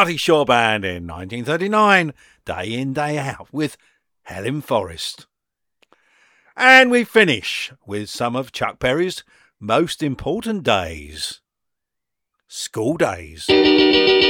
Marty Shaw Band in 1939, Day In, Day Out with Helen Forrest. And we finish with some of Chuck Berry's most important days. School days.